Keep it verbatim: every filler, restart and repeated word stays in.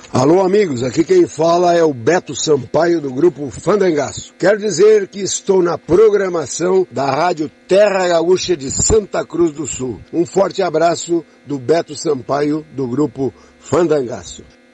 Alô amigos, aqui quem fala é o Beto Sampaio do grupo Fandangaço. Quero dizer que estou na programação da Rádio Terra Gaúcha de Santa Cruz do Sul. Um forte abraço do Beto Sampaio do grupo Fandangaço.